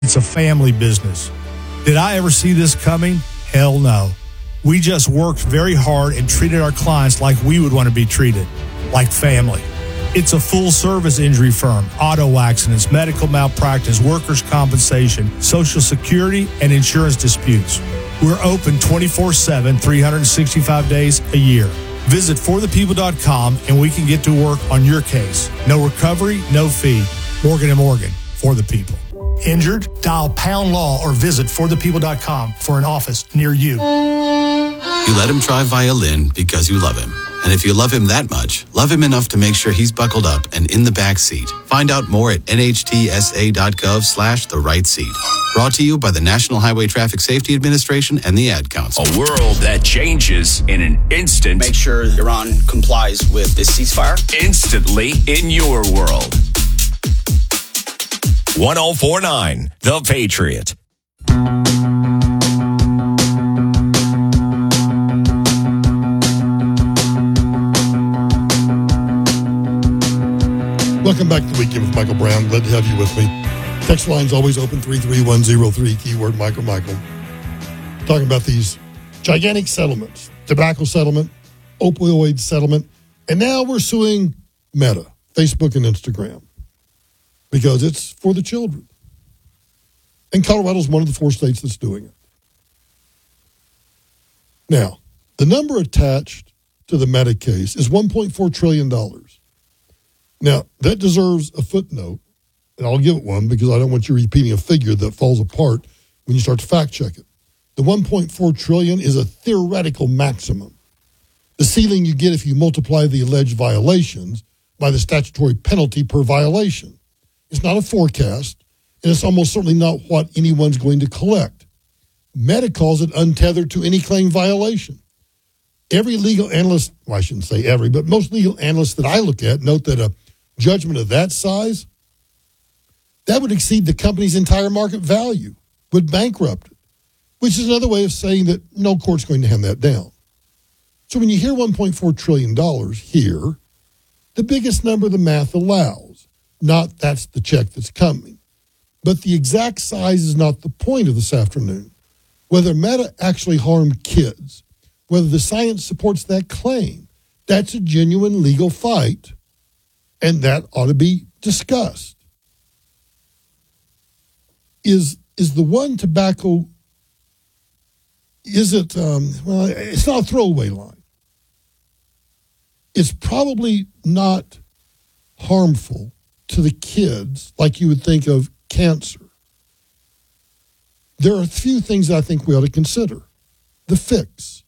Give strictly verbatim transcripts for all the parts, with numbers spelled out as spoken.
It's a family business. Did I ever see this coming? Hell no. We just worked very hard and treated our clients like we would want to be treated, like family. It's a full-service injury firm, auto accidents, medical malpractice, workers' compensation, Social Security, and insurance disputes. We're open twenty-four seven, three hundred sixty-five days a year. Visit for the people dot com and we can get to work on your case. No recovery, no fee. Morgan and Morgan, for the people. Injured? Dial pound law or visit for the people dot com for an office near you. You let him try violin because you love him. And if you love him that much, love him enough to make sure he's buckled up and in the back seat. Find out more at N H T S A dot gov slash the right seat. Brought to you by the National Highway Traffic Safety Administration and the Ad Council. A world that changes in an instant. Make sure Iran complies with this ceasefire. Instantly in your world. one oh four point nine The Patriot. Welcome back to the Weekend with Michael Brown. Glad to have you with me. Text line's always open, three three one zero three, keyword Michael Michael. Talking about these gigantic settlements, tobacco settlement, opioid settlement, and now we're suing Meta, Facebook and Instagram, because it's for the children. And Colorado's one of the four states that's doing it. Now, the number attached to the Meta case is one point four trillion dollars. Now, that deserves a footnote, and I'll give it one because I don't want you repeating a figure that falls apart when you start to fact check it. The one point four trillion dollars is a theoretical maximum. The ceiling you get if you multiply the alleged violations by the statutory penalty per violation. It's not a forecast, and it's almost certainly not what anyone's going to collect. Meta calls it untethered to any claim violation. Every legal analyst, well, I shouldn't say every, but most legal analysts that I look at note that a judgment of that size, that would exceed the company's entire market value, would bankrupt it, which is another way of saying that no court's going to hand that down. So when you hear one point four trillion dollars here, the biggest number the math allows, not that's the check that's coming. But the exact size is not the point of this afternoon. Whether Meta actually harmed kids, whether the science supports that claim, that's a genuine legal fight, and that ought to be discussed. Is is the one tobacco, is it, um, well, it's not a throwaway line. It's probably not harmful to the kids like you would think of cancer. There are a few things that I think we ought to consider. The fix.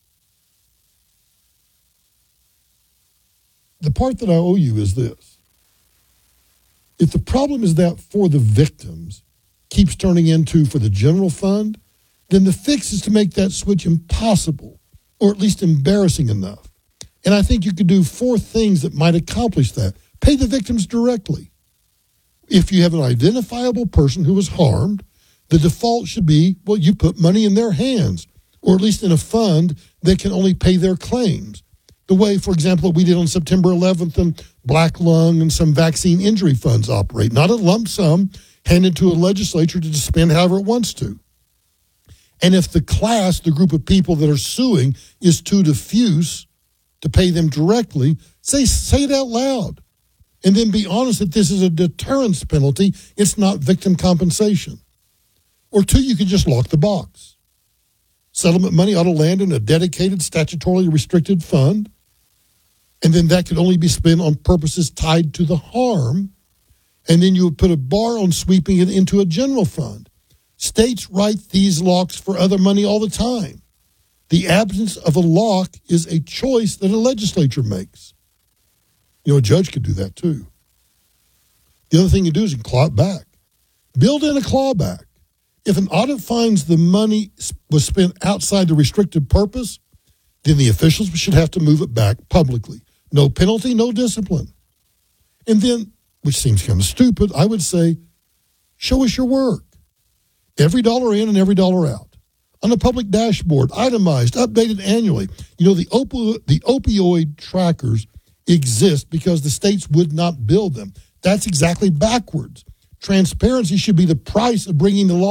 The part that I owe you is this. If the problem is that for the victims keeps turning into for the general fund, then the fix is to make that switch impossible, or at least embarrassing enough. And I think you could do four things that might accomplish that. Pay the victims directly. If you have an identifiable person who was harmed, the default should be, well, you put money in their hands, or at least in a fund that can only pay their claims. The way, for example, we did on September eleventh and Black Lung and some vaccine injury funds operate, not a lump sum handed to a legislature to spend however it wants to. And if the class, the group of people that are suing, is too diffuse to pay them directly, say, say it out loud. And then be honest that this is a deterrence penalty. It's not victim compensation. Or two, you can just lock the box. Settlement money ought to land in a dedicated, statutorily restricted fund. And then that could only be spent on purposes tied to the harm. And then you would put a bar on sweeping it into a general fund. States write these locks for other money all the time. The absence of a lock is a choice that a legislature makes. You know, a judge could do that too. The other thing you do is you can claw it back. Build in a clawback. If an audit finds the money was spent outside the restricted purpose, then the officials should have to move it back publicly. No penalty, no discipline. And then, which seems kind of stupid, I would say, show us your work. Every dollar in and every dollar out. On a public dashboard, itemized, updated annually. You know, the, opi- the opioid trackers exist because the states would not build them. That's exactly backwards. Transparency should be the price of bringing the law